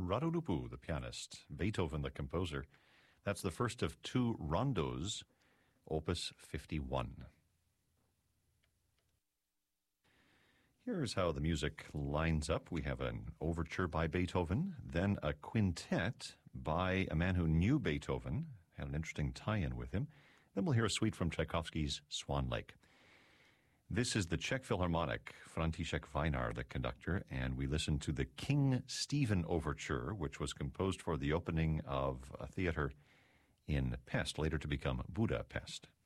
Radurupu, the pianist, Beethoven, the composer. That's the first of two rondos, Opus 51. Here's how the music lines up. We have an overture by Beethoven, then a quintet by a man who knew Beethoven, had an interesting tie-in with him. Then we'll hear a suite from Tchaikovsky's Swan Lake. This is the Czech Philharmonic, František Vajnar, the conductor, and we listen to the King Stephen Overture, which was composed for the opening of a theater in Pest, later to become Budapest.